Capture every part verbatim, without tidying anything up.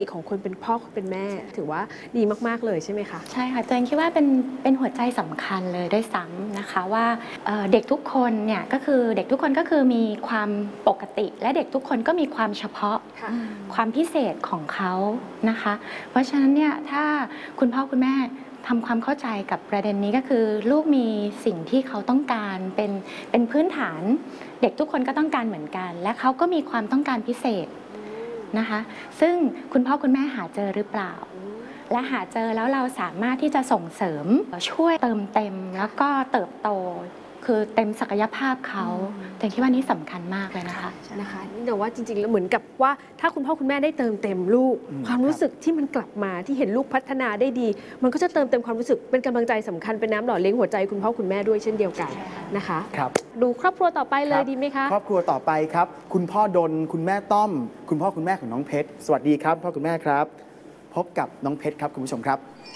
ของคนเป็นพ่อเป็นแม่ถือว่าดีมากๆเลยใช่ไหมคะใช่ค่ะตัวเองคิดว่าเป็นเป็นหัวใจสำคัญเลยด้วยซ้ำนะคะว่าเด็กทุกคนเนี่ยก็คือเด็กทุกคนก็คือมีความปกติและเด็กทุกคนก็มีความเฉพาะความพิเศษของเขานะคะเพราะฉะนั้นเนี่ยถ้าคุณพ่อคุณแม่ทำความเข้าใจกับประเด็นนี้ก็คือลูกมีสิ่งที่เขาต้องการเป็นเป็นพื้นฐานเด็กทุกคนก็ต้องการเหมือนกันและเขาก็มีความต้องการพิเศษนะคะซึ่งคุณพ่อคุณแม่หาเจอหรือเปล่าและหาเจอแล้วเราสามารถที่จะส่งเสริมช่วยเติมเต็มแล้วก็เติบโตคือเต็มศักยภาพเขาแต่คิดว่านี้สำคัญมากเลยนะคะนะคะนี่แต่ว่าจริงๆแล้วเหมือนกับว่าถ้าคุณพ่อคุณแม่ได้เติมเต็มลูกความรู้สึกที่มันกลับมาที่เห็นลูกพัฒนาได้ดีมันก็จะเติมเต็มความรู้สึกเป็นกำลังใจสำคัญเป็นน้ำหล่อเลี้ยงหัวใจคุณพ่อคุณแม่ด้วยเช่นเดียวกันนะคะครับดูครอบครัวต่อไปเลยดีไหมคะครอบครัวต่อไปครับคุณพ่อดลคุณแม่ต้อมคุณพ่อคุณแม่ของน้องเพชรสวัสดีครับพ่อคุณแม่ครับพบกับน้องเพชรครับคุณผู้ชมครับ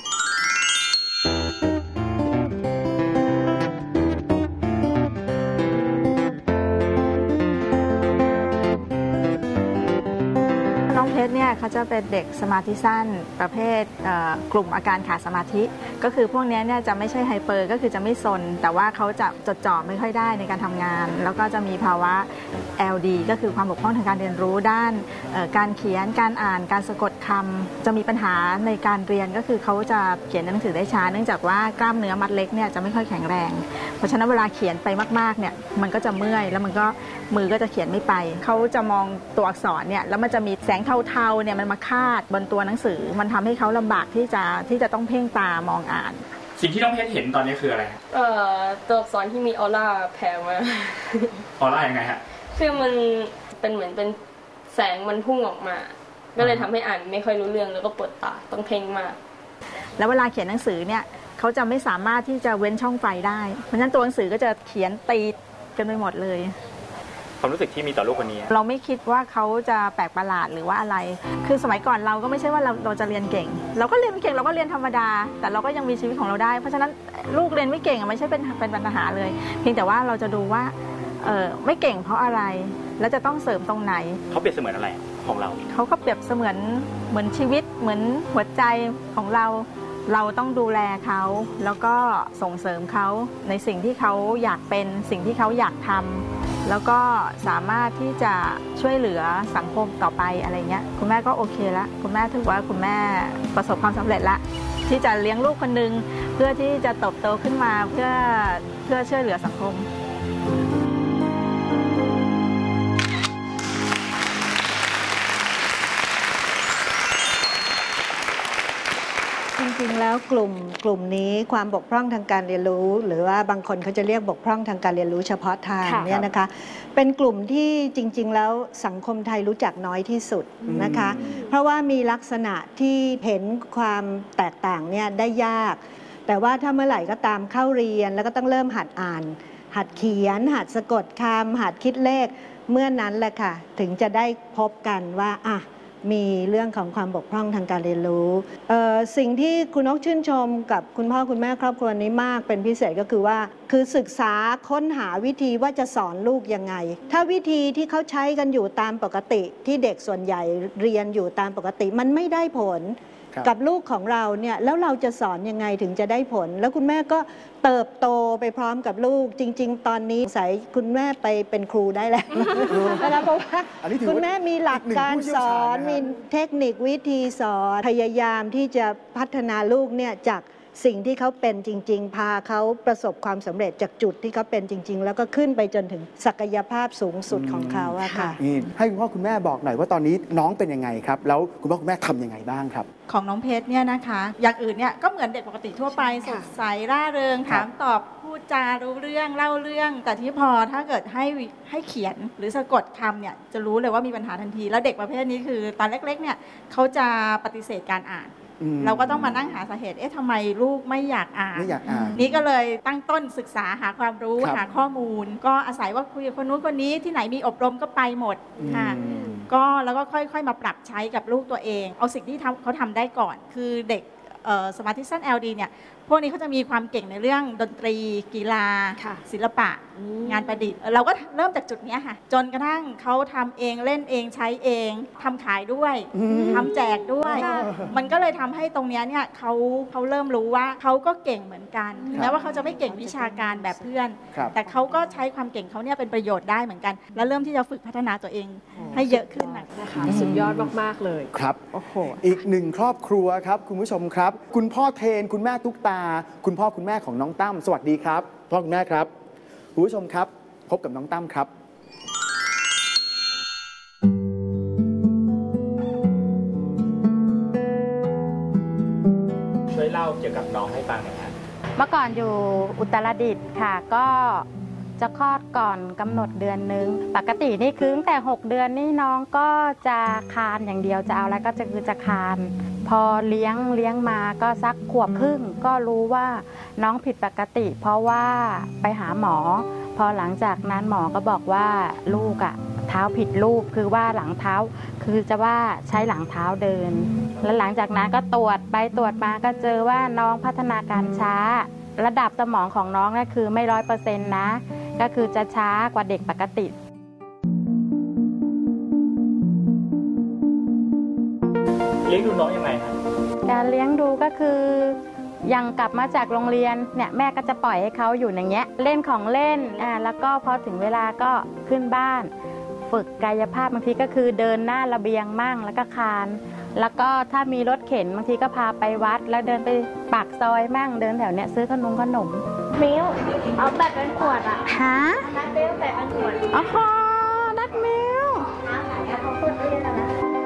เพชรเนี่ยเขาจะเป็นเด็กสมาธิสั้นประเภทกลุ่มอาการขาดสมาธิก็คือพวกนี้เนี่ยจะไม่ใช่ไฮเปอร์ก็คือจะไม่ซนแต่ว่าเขาจะจดจ่อไม่ค่อยได้ในการทำงานแล้วก็จะมีภาวะ แอล ดี ก็คือความบกพร่องทางการเรียนรู้ด้านการเขียนการอ่านการสะกดคำจะมีปัญหาในการเรียนก็คือเขาจะเขียนหนังสือได้ช้าเนื่องจากว่ากล้ามเนื้อมัดเล็กเนี่ยจะไม่ค่อยแข็งแรงเพราะฉะนั้นเวลาเขียนไปมากๆเนี่ยมันก็จะเมื่อยแล้วมันก็มือก็จะเขียนไม่ไปเขาจะมองตัวอักษรเนี่ยแล้วมันจะมีแสงเทาๆเนี่ยมันมาคาดบนตัวหนังสือมันทำให้เขาลำบากที่จะที่จะต้องเพ่งตามองอ่านสิ่งที่น้องเพชรเห็นตอนนี้คืออะไรเอ่อตัวอักษรที่มีออร่าแผ่มาออร่ายังไงฮะคือมันเป็นเหมือนเป็นแสงมันพุ่งออกมาก็เลยทำให้อ่านไม่ค่อยรู้เรื่องแล้วก็ปวดตาต้องเพ่งมากแล้วเวลาเขียนหนังสือเนี่ยเขาจะไม่สามารถที่จะเว้นช่องไฟได้เพราะฉะนั้นตัวหนังสือก็จะเขียนตีกันไปหมดเลยความรู้สึกที่มีต่อลูกคนนี้เราไม่คิดว่าเขาจะแปลกประหลาดหรือว่าอะไรคือสมัยก่อนเราก็ไม่ใช่ว่าเราเราจะเรียนเก่งเราก็เรียนเก่งเราก็เรียนธรรมดาแต่เราก็ยังมีชีวิตของเราได้เพราะฉะนั้นลูกเรียนไม่เก่งไม่ใช่เป็นเป็นปัญหาเลยเพียงแต่ว่าเราจะดูว่าเออไม่เก่งเพราะอะไรแล้วจะต้องเสริมตรงไหนเขาเปรียบเสมือนอะไรของเราเขาก็เปรียบเสมือนเหมือนชีวิตเหมือนหัวใจของเราเราต้องดูแลเขาแล้วก็ส่งเสริมเขาในสิ่งที่เขาอยากเป็นสิ่งที่เขาอยากทำแล้วก็สามารถที่จะช่วยเหลือสังคมต่อไปอะไรเงี้ยคุณแม่ก็โอเคละคุณแม่ถือว่าคุณแม่ประสบความสำเร็จละที่จะเลี้ยงลูกคนนึงเพื่อที่จะเติบโตขึ้นมาเพื่อเพื่อช่วยเหลือสังคมจริงๆแล้วกลุ่มกลุ่มนี้ความบกพร่องทางการเรียนรู้หรือว่าบางคนเขาจะเรียกบกพร่องทางการเรียนรู้เฉพาะทางเนี่ยนะคะเป็นกลุ่มที่จริงๆแล้วสังคมไทยรู้จักน้อยที่สุดนะคะเพราะว่ามีลักษณะที่เห็นความแตกต่างเนี่ยได้ยากแต่ว่าถ้าเมื่อไหร่ก็ตามเข้าเรียนแล้วก็ต้องเริ่มหัดอ่านหัดเขียนหัดสะกดคำหัดคิดเลขเมื่อนั้นแหละค่ะถึงจะได้พบกันว่าอ่ะมีเรื่องของความบกพร่องทางการเรียนรู้สิ่งที่คุณนกชื่นชมกับคุณพ่อคุณแม่ครอบครัวนี้มากเป็นพิเศษก็คือว่าคือศึกษาค้นหาวิธีว่าจะสอนลูกยังไงถ้าวิธีที่เขาใช้กันอยู่ตามปกติที่เด็กส่วนใหญ่เรียนอยู่ตามปกติมันไม่ได้ผลกับลูกของเราเนี่ยแล้วเราจะสอนยังไงถึงจะได้ผลแล้วคุณแม่ก็เติบโตไปพร้อมกับลูกจริงๆตอนนี้ใส่คุณแม่ไปเป็นครูได้แล้วนะเพราะว่าคุณแม่มีหลักการสอนมีเทคนิควิธีสอนพยายามที่จะพัฒนาลูกเนี่ยจากสิ่งที่เขาเป็นจริงๆพาเขาประสบความสำเร็จจากจุดที่เขาเป็นจริงๆแล้วก็ขึ้นไปจนถึงศักยภาพสูงสุดของเขาอะค่ะให้คุณพ่อคุณแม่บอกหน่อยว่าตอนนี้น้องเป็นยังไงครับแล้วคุณพ่อคุณแม่ทำยังไงบ้างครับของน้องเพชรเนี่ยนะคะอย่างอื่นเนี่ยก็เหมือนเด็กปกติทั่วไปสดใสร่าเริงถามตอบพูดจารู้เรื่องเล่าเรื่องแต่ที่พอถ้าเกิดให้ให้เขียนหรือสะกดคำเนี่ยจะรู้เลยว่ามีปัญหาทันทีแล้วเด็กประเภทนี้คือตอนเล็กๆเนี่ยเขาจะปฏิเสธการอ่านเราก็ต้องมานั่งหาสาเหตุเอ๊ะทำไมลูกไม่อยากอ่านนี่ก็เลยตั้งต้นศึกษาหาความรู้หาข้อมูลก็อาศัยว่าคุยกับคนนู้นคนนี้ที่ไหนมีอบรมก็ไปหมดค่ะก็แล้วก็ค่อยๆมาปรับใช้กับลูกตัวเองเอาสิ่งที่เขาทำได้ก่อนคือเด็กสมาธิสั้น แอล ดี เนี่ยพวกนี้เขาจะมีความเก่งในเรื่องดนตรีกีฬาค่ะศิลปะ งานประดิษฐ์ เราก็เริ่มจากจุดนี้ค่ะจนกระทั่งเขาทำเองเล่นเองใช้เองทำขายด้วยทำแจกด้วย มันก็เลยทำให้ตรงนี้เนี่ยเขาเขาเริ่มรู้ว่าเขาก็เก่งเหมือนกันถึงแม้ว่าเขาจะไม่เก่งวิชาการแบบเพื่อนครับแต่เขาก็ใช้ความเก่งเขาเนี่ยเป็นประโยชน์ได้เหมือนกัน แล้วเริ่มที่จะฝึกพัฒนาตัวเองให้เยอะขึ้นนะนะคะสุดยอดมาก ๆ เลยครับโอ้โหอีกหนึ่งครอบครัวครับคุณผู้ชมครับ คุณพ่อเทนคุณแม่ตุ๊กตา คุณพ่อคุณแม่ของน้องตั้มสวัสดีครับพ่อคุณแม่ครับคุณผู้ชมครับพบกับน้องตั้มครับช่วยเล่าเกี่ยวกับน้องให้ฟังหน่อยครับเมื่อก่อนอยู่อุตรดิตถ์ค่ะ ก็จะคลอดก่อนกำหนดเดือนนึง ปกตินี่คือตั้งแต่หกเดือนนี่น้องก็จะคลานอย่างเดียวจะเอาอะไรก็จะคือจะคลาน พอเลี้ยงเลี้ยงมาก็สักขวบครึ่งก็รู้ว่าน้องผิดปกติ เพราะว่าไปหาหมอ พอหลังจากนั้นหมอก็บอกว่าลูกอะเท้าผิดรูปคือว่าหลังเท้าคือจะว่าใช้หลังเท้าเดิน แล้วหลังจากนั้นก็ตรวจไปตรวจมาก็เจอว่าน้องพัฒนาการช้า ระดับสมองของน้องก็คือไม่ร้อยเปอร์เซ็นต์นะก็คือจะช้ากว่าเด็กปกติเลี้ยงดูน้องยังไงครับการเลี้ยงดูก็คือยังกลับมาจากโรงเรียนเนี่ยแม่ก็จะปล่อยให้เขาอยู่อย่างเงี้ยเล่นของเล่นอ่าแล้วก็พอถึงเวลาก็ขึ้นบ้าน ฝึกกายภาพบางทีก็คือเดินหน้าระเบียงมั่งแล้วก็คาน แล้วก็ถ้ามีรถเข็นบางทีก็พาไปวัด แล้วเดินไปปากซอยมั่งเดินแถวเนี้ยซื้อขนมขนมมิ้วเอาแบบเป็นขวดอ่ะฮะนัดเบิ้ลแบบเป็นขวดอ๋อนัดมิวน้ำไหนอะเขาพูดเรื่องอะไรนะ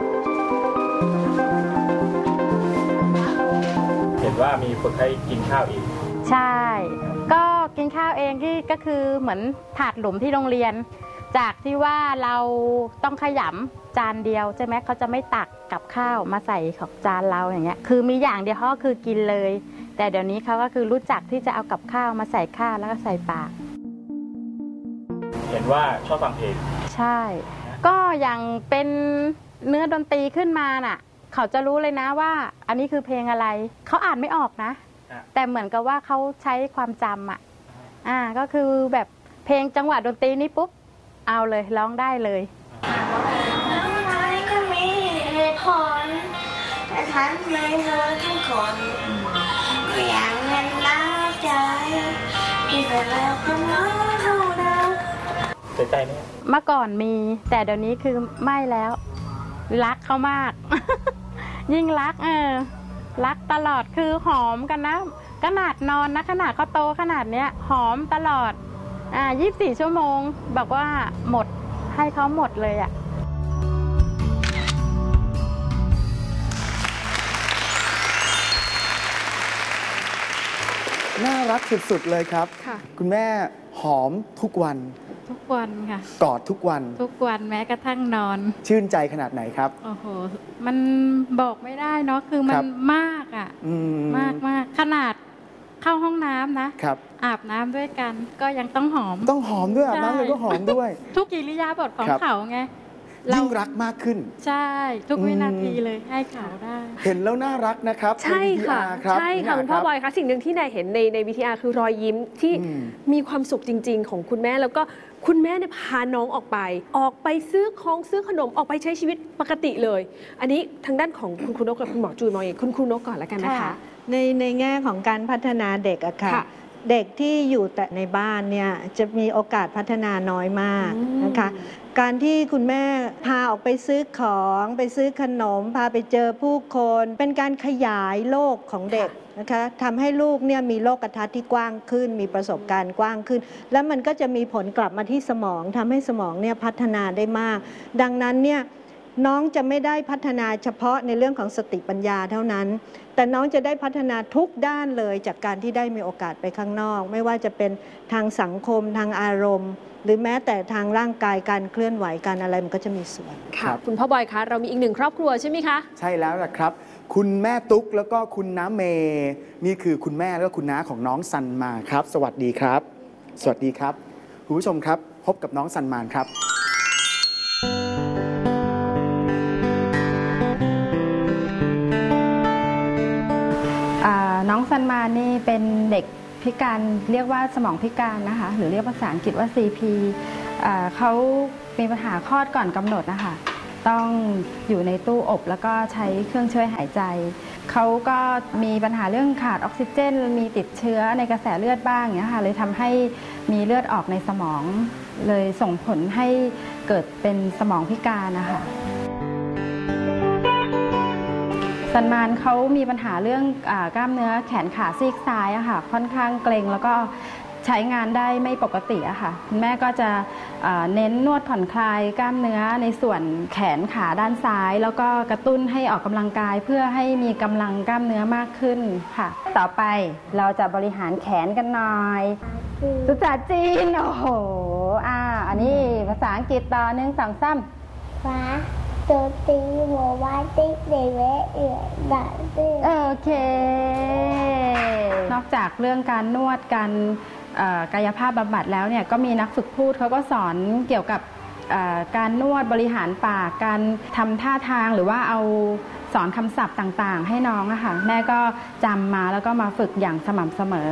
เห็นว่ามีฝึกให้กินข้าวอีกใช่ ก็กินข้าวเองที่ก็คือเหมือนถาดหลุมที่โรงเรียน จากที่ว่าเราต้องขยำจานเดียวใช่ไหมเขาจะไม่ตักกับข้าวมาใส่ของจานเราอย่างเงี้ยคือมีอย่างเดียวเขาก็คือกินเลย แต่เดี๋ยวนี้เขาก็คือรู้จักที่จะเอากับข้าวมาใส่ข้าวแล้วก็ใส่ปากเห็นว่าชอบฟังเพลงใช่ ก็อย่างเป็นเนื้อดนตรีขึ้นมาน่ะเขาจะรู้เลยนะว่าอันนี้คือเพลงอะไรเขาอ่านไม่ออกนะอ่ะแต่เหมือนกับว่าเขาใช้ความจำอ่ะอ่าก็คือแบบเพลงจังหวะดนตรีนี้ปุ๊บเอาเลยร้องได้เลยน้องน้อยก็มีเหตุผลแต่ฉันไม่เธอทั้งคนก็อย่างเงินล้าใจที่แต่แล้วก็น้อยเท่าเดิมเสียใจไหมเมื่อก่อนมีแต่เดี๋ยวนี้คือไม่แล้วรักเขามาก ยิ่งรักเออรักตลอดคือหอมกันนะขนาดนอนนะขนาดเขาโตขนาดเนี้ยหอมตลอดอ่ายี่สิบสี่ชั่วโมงบอกว่าหมดให้เขาหมดเลยอ่ะน่ารักสุดๆเลยครับค่ะคุณแม่หอมทุกวันทุกวันค่ะกอดทุกวันทุกวันแม้กระทั่งนอนชื่นใจขนาดไหนครับโอ้โห มันบอกไม่ได้เนาะคือมัครันบมากอ่ะอืมมากมากขนาดเข้าห้องน้ำนะครับอาบน้ำด้วยกัน ก็ยังต้องหอมต้องหอมด้วยอาบน้ำเลยก็หอมด้วยทุกกิริยาบทของครับเขาไงเรายิ่งรักมากขึ้นใช่ ทุกอืมวินาทีเลยให้เขาได้เห็นแล้วน่ารักนะครับใช่ค่ะใน วี ที อาร์ รับใช่ค่ะณคุณพ่อบอยรับคะสิ่งหนึ่งที่นายเห็นในในวีทีอาร์คือรอยยิ้มที่อืมมีความสุขจริง ๆ ของคุณแม่แล้วก็คุณแม่เนี่ยพาน้องออกไป ออกไปซื้อของซื้อขนมออกไปใช้ชีวิตปกติเลย อันนี้ทางด้านของคุณครูนกกับคุณหมอจูนมองอย่างไรคุณครูนกก่อนแล้วกันนะคะในในแง่ของการพัฒนาเด็กอะค่ะค่ะเด็กที่อยู่แต่ในบ้านเนี่ยจะมีโอกาสพัฒนาน้อยมากอืมนะคะ การที่คุณแม่พาออกไปซื้อของไปซื้อขนม พาไปเจอผู้คน เป็นการขยายโลกของเด็กนะคะทำให้ลูกเนี่ยมีโลกทัศน์ที่กว้างขึ้น มีประสบการณ์กว้างขึ้น แล้วมันก็จะมีผลกลับมาที่สมองทำให้สมองเนี่ยพัฒนาได้มาก ดังนั้นเนี่ยน้องจะไม่ได้พัฒนาเฉพาะในเรื่องของสติปัญญาเท่านั้น แต่น้องจะได้พัฒนาทุกด้านเลยจากการที่ได้มีโอกาสไปข้างนอก ไม่ว่าจะเป็นทางสังคมทางอารมณ์ หรือแม้แต่ทางร่างกายการเคลื่อนไหวการอะไรมันก็จะมีส่วนครัค่ะบคุณพ่อบอยคะเรามีอีกหนึ่งครอบครัวใช่ไหมคะใช่แล้วล่ะครับ คุณแม่ตุ๊กแล้วก็คุณน้าเมย์นี่คือคุณแม่แล้วก็คุณน้าของน้องซันมาครับ สวัสดีครับ สวัสดีครับคุณผู้ชมครับ พบกับน้องซันมานครับอ่าน้องซันมานนี่เป็นเด็กพิการเรียกว่าสมองพิการนะคะหรือเรียกภาษาอังกฤษว่า ซี พี อ่าเขามีปัญหาคลอดก่อนกำหนดนะคะต้องอยู่ในตู้อบแล้วก็ใช้เครื่องช่วยหายใจเขาก็มีปัญหาเรื่องขาดออกซิเจนมีติดเชื้อในกระแสเลือดบ้างอย่างนี้ค่ะเลยทำให้มีเลือดออกในสมองเลยส่งผลให้เกิดเป็นสมองพิการนะคะซันมานเขามีปัญหาเรื่องอกล้ามเนื้อแขนขาซีกซ้ายอะค่ะค่อนข้างเกร็งแล้วก็ใช้งานได้ไม่ปกติอะค่ะคุณแม่ก็จะเน้นนวดผ่อนคลายกล้ามเนื้อในส่วนแขนขาด้านซ้ายแล้วก็กระตุ้นให้ออกกำลังกายเพื่อให้มีกำลังกล้ามเนื้อมากขึ้นค่ะต่อไปเราจะบริหารแขนกันหน่อยภาษาจีนโอ้โหอ่าอันนี้ภาษาอังกฤษต่อหนึ่งสองสามฟ้าตัวตีโมวาติเดเวเอือดัดโอเคนอกจากเรื่องการนวดการกายภาพบำบัดแล้วเนี่ยก็มีนักฝึกพูดเขาก็สอนเกี่ยวกับการนวดบริหารปากการทำท่าทางหรือว่าเอาสอนคำศัพท์ต่างๆให้น้องอะค่ะแม่ก็จำมาแล้วก็มาฝึกอย่างสม่ำเสมอ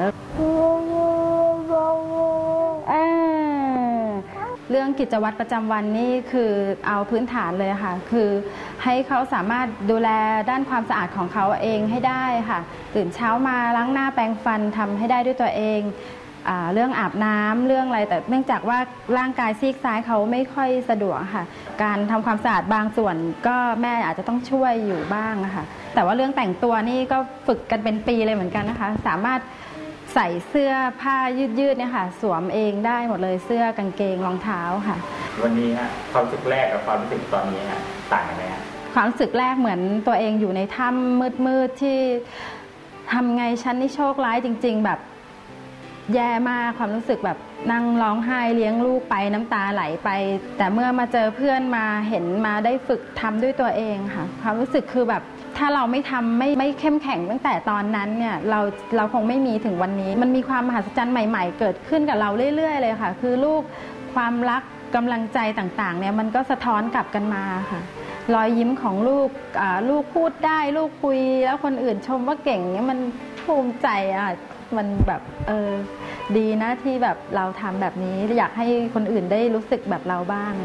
เรื่องกิจวัตรประจำวันนี่คือเอาพื้นฐานเลยค่ะคือให้เขาสามารถดูแลด้านความสะอาดของเขาเองให้ได้ค่ะตื่นเช้ามาล้างหน้าแปรงฟันทำให้ได้ด้วยตัวเองเรื่องอาบน้ำเรื่องอะไรแต่เนื่องจากว่าร่างกายซีกซ้ายเขาไม่ค่อยสะดวกค่ะการทำความสะอาดบางส่วนก็แม่อาจจะต้องช่วยอยู่บ้างค่ะแต่ว่าเรื่องแต่งตัวนี่ก็ฝึกกันเป็นปีเลยเหมือนกันนะคะสามารถใส่เสื้อผ้ายืดๆเนี่ยค่ะสวมเองได้หมดเลยเสื้อกางเกงรองเท้าค่ะวันนี้ฮะความรู้สึกแรกกับความรู้สึกตอนนี้ฮะต่างกันไหมฮะความรู้สึกแรกเหมือนตัวเองอยู่ในถ้ำมืดๆที่ทำไงฉันนี่โชคร้ายจริงๆแบบแย่มากความรู้สึกแบบนั่งร้องไห้เลี้ยงลูกไปน้ำตาไหลไปแต่เมื่อมาเจอเพื่อนมาเห็นมาได้ฝึกทำด้วยตัวเองค่ะความรู้สึกคือแบบถ้าเราไม่ทำไม่ไม่เข้มแข็งตั้งแต่ตอนนั้นเนี่ยเราเราคงไม่มีถึงวันนี้มันมีความมหัศจรรย์ใหม่ๆเกิดขึ้นกับเราเรื่อยๆเลยค่ะคือลูกความรักกำลังใจต่างๆเนี่ยมันก็สะท้อนกลับกันมาค่ะรอยยิ้มของลูกลูกพูดได้ลูกคุยแล้วคนอื่นชมว่าเก่งเนี่ยมันภูมิใจอ่ะมันแบบเออดีนะที่แบบเราทำแบบนี้อยากให้คนอื่นได้รู้สึกแบบเราบ้าง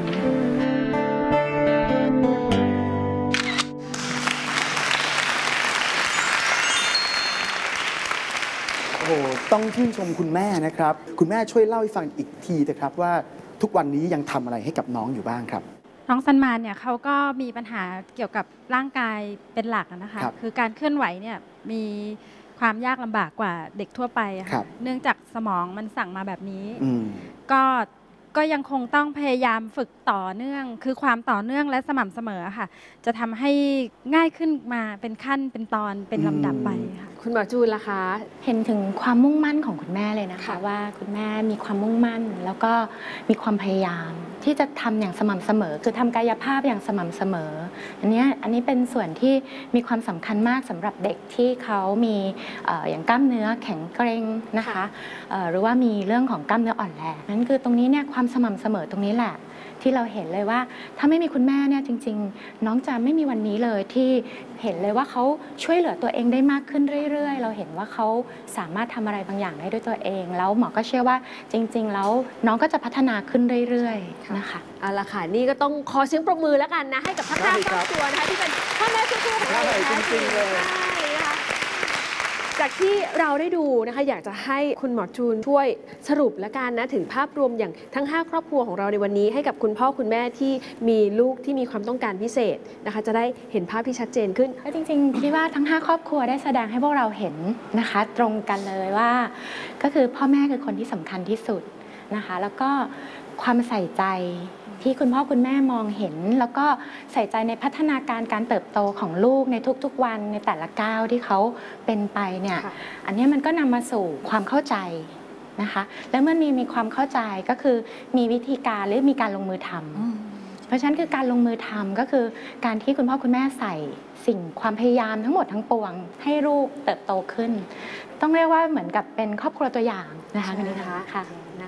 โอ้โหต้องชื่นชมคุณแม่นะครับคุณแม่ช่วยเล่าให้ฟังอีกทีนะครับว่าทุกวันนี้ยังทำอะไรให้กับน้องอยู่บ้างครับน้องซันมานเนี่ยเขาก็มีปัญหาเกี่ยวกับร่างกายเป็นหลักนะคะค, คือการเคลื่อนไหวเนี่ยมีความยากลำบากกว่าเด็กทั่วไปค่ะเนื่องจากสมองมันสั่งมาแบบนี้ก็ก็ยังคงต้องพยายามฝึกต่อเนื่องคือความต่อเนื่องและสม่ำเสมอค่ะจะทำให้ง่ายขึ้นมาเป็นขั้นเป็นตอนเป็นลำดับไปค่ะคุณหมอจูนล่ะคะเห็นถึงความมุ่งมั่นของคุณแม่เลยนะคะว่าคุณแม่มีความมุ่งมั่นแล้วก็มีความพยายามที่จะทำอย่างสม่ำเสมอคือทำกายภาพอย่างสม่ำเสมออันนี้อันนี้เป็นส่วนที่มีความสำคัญมากสำหรับเด็กที่เขามีอย่างกล้ามเนื้อแข็งเกร็งนะคะหรือว่ามีเรื่องของกล้ามเนื้ออ่อนแรงนั้นคือตรงนี้เนี่ยความสม่ำเสมอตรงนี้แหละที่เราเห็นเลยว่าถ้าไม่มีคุณแม่เนี่ยจริงๆน้องจะไม่มีวันนี้เลยที่เห็นเลยว่าเขาช่วยเหลือตัวเองได้มากขึ้นเรื่อยๆเราเห็นว่าเขาสามารถทำอะไรบางอย่างได้ด้วยตัวเองแล้วหมอก็เชื่อว่าจริงๆแล้วน้องก็จะพัฒนาขึ้นเรื่อยๆนะคะเอาละค่ะนี่ก็ต้องขอเสียงปรบมือแล้วกันนะให้กับทั้งห้าครอบครัวนะคะที่เป็นพ่อแม่สู้ๆของเราจริงๆเลยนะคะจากที่เราได้ดูนะคะอยากจะให้คุณหมอจูนช่วยสรุปและกันนะถึงภาพรวมอย่างทั้งห้าครอบครัวของเราในวันนี้ให้กับคุณพ่อคุณแม่ที่มีลูกที่มีความต้องการพิเศษนะคะจะได้เห็นภาพที่ชัดเจนขึ้นจริงๆคิดว่าทั้งห้าครอบครัวได้แสดงให้พวกเราเห็นนะคะตรงกันเลยว่าก็คือพ่อแม่คือคนที่สำคัญที่สุดนะคะแล้วก็ความใส่ใจที่คุณพ่อคุณแม่มองเห็นแล้วก็ใส่ใจในพัฒนาการการเติบโตของลูกในทุกๆวันในแต่ละก้าวที่เขาเป็นไปเนี่ยอันนี้มันก็นำมาสู่ความเข้าใจนะคะและเมื่อมีมีความเข้าใจก็คือมีวิธีการหรือมีการลงมือทำเพราะฉะนั้นคือการลงมือทำก็คือการที่คุณพ่อคุณแม่ใส่สิ่งความพยายามทั้งหมดทั้งปวงให้ลูกเติบโตขึ้นต้องเรียกว่าเหมือนกับเป็นครอบครัวตัวอย่างนะคะคุณนิธาค่ะ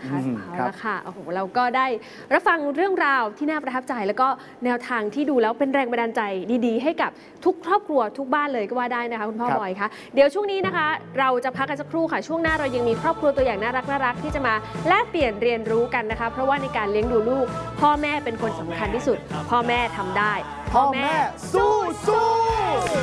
นะคะเอาละค่ะโอ้โหเราก็ได้รับฟังเรื่องราวที่น่าประทับใจแล้วก็แนวทางที่ดูแล้วเป็นแรงบันดาลใจดีๆให้กับทุกครอบครัวทุกบ้านเลยก็ว่าได้นะคะคุณพ่อบอยคะเดี๋ยวช่วงนี้นะคะเราจะพักกันสักครู่ค่ะช่วงหน้าเรายังมีครอบครัวตัวอย่างน่ารักน่ารักที่จะมาแลกเปลี่ยนเรียนรู้กันนะคะเพราะว่าในการเลี้ยงดูลูกพ่อแม่เป็นคนสำคัญที่สุดพ่อแม่ทำได้พ่อแม่สู้สู้